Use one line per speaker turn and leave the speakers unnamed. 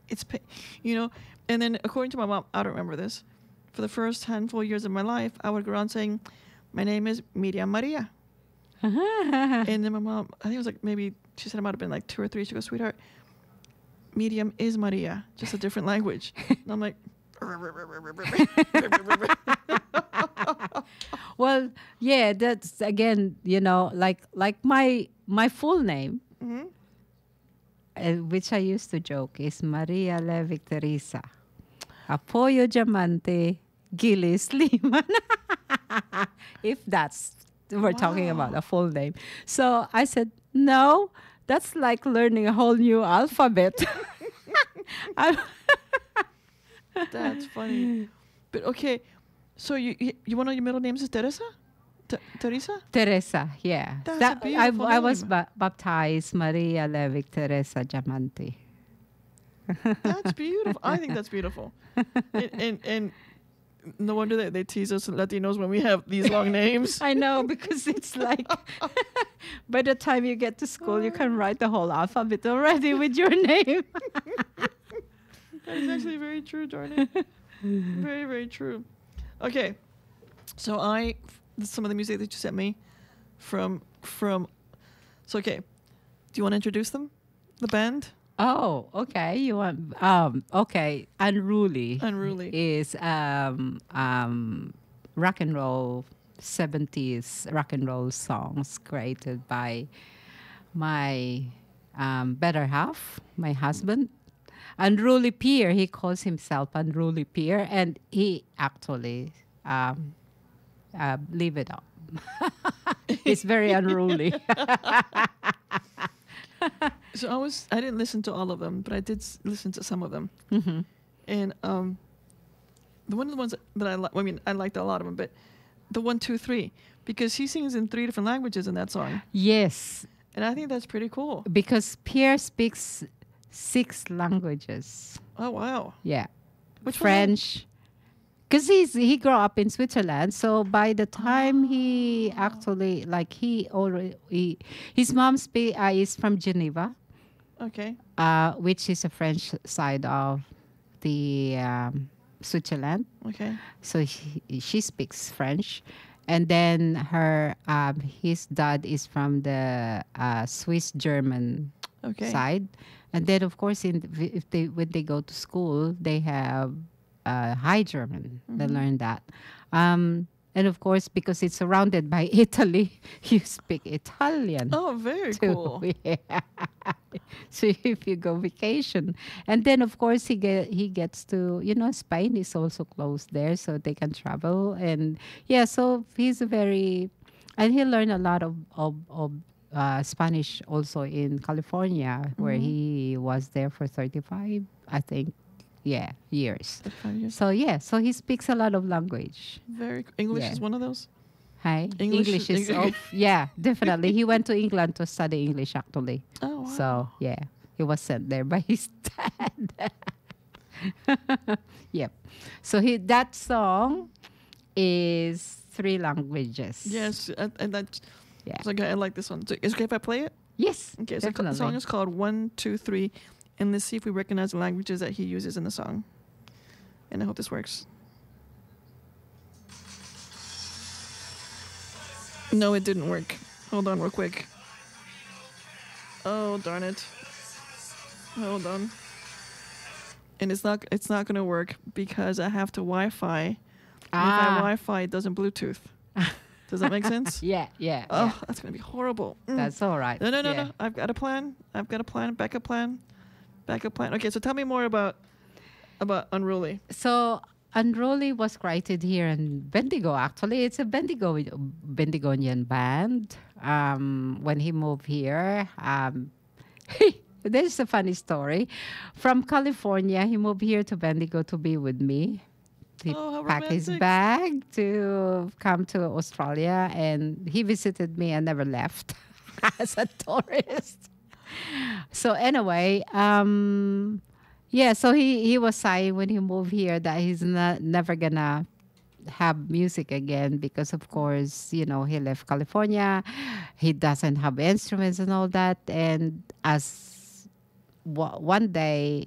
it's, you know. And then according to my mom, I don't remember this. For the first handful of years of my life, I would go around saying, "My name is Miriam Maria." And then my mom, I think it was like maybe she said it might have been like 2 or 3. She goes, "Sweetheart, medium is Maria, just a different language." And I'm like,
Well, yeah, that's again, like my full name, which I used to joke, is Maria Levic Teresa Apoyo Diamante Gillis Liman. If that's we're talking about a full name. So I said, no, that's like learning a whole new alphabet.
That's funny. But okay, so you want to know your middle name is Teresa? Teresa?
Teresa, yeah.
That's a beautiful
I was
name.
baptized Maria Levic Teresa Diamante.
That's beautiful. I think that's beautiful. And no wonder they tease us Latinos when we have these long names.
I know, because it's like by the time you get to school, you can write the whole alphabet already with your name.
That is actually very true, Jordan. Very, very true. Okay, so some of the music that you sent me from. So okay, do you want to introduce them, the band?
Oh, okay. You want okay. Unruly.
Unruly
is rock and roll 70s rock and roll songs created by my better half, my husband. Unruly Peer, he calls himself Unruly Peer, and he actually leave it up. He's very unruly.
So I didn't listen to all of them, but I did listen to some of them.
Mm-hmm.
And the one of the ones that I like, I liked a lot of them, but the 1, 2, 3, because he sings in 3 different languages in that song.
Yes,
And I think that's pretty cool.
because Pierre speaks 6 languages.
Oh, wow.
Yeah.
Which
French. Because he grew up in Switzerland, so by the time he actually his mom is from Geneva,
Okay.
which is a French side of the Switzerland.
Okay.
So she speaks French, and then his dad is from the Swiss German
Okay.
side, and then of course when they go to school they have High German. They learn that, and of course because it's surrounded by Italy, you speak Italian.
Oh, very
Too.
cool.
Yeah. So if you go vacation, and then of course he gets to, Spain is also close there, so they can travel, and yeah, so and he learned a lot of Spanish also in California, where he was there for 35, I think, years.
35 years.
So yeah, so he speaks a lot of language.
Very English
Yeah.
is one of those.
Hi,
English
is
is-
yeah, definitely. He went to England to study English actually.
Oh, wow.
So yeah, he was sent there by his dad. Yep. So that song is 3 languages.
Yes, and that.
Yeah.
So okay, I like this one. So is it okay if I play it?
Yes.
Okay, so the
definitely.
song is called 1, 2, 3, and let's see if we recognize the languages that he uses in the song. And I hope this works. No, it didn't work. Hold on real quick. Oh, darn it. Hold on. And it's not going to work because I have to Wi-Fi. And if I Wi-Fi, it doesn't Bluetooth. Does that make sense?
Yeah, yeah.
Oh,
yeah.
that's going to be horrible.
That's all right.
No.
Yeah.
I've got a plan. Backup plan. Okay, so tell me more about Unruly.
So Unruly was created here in Bendigo. Actually, it's a Bendigonian band. When he moved here, there's a funny story. From California, he moved here to Bendigo to be with me. He
Oh, how
packed his
romantic.
bag to come to Australia, and he visited me and never left as a tourist. So anyway, yeah, so he was saying when he moved here that he's never gonna have music again because of course, he left California, he doesn't have instruments and all that, and as one day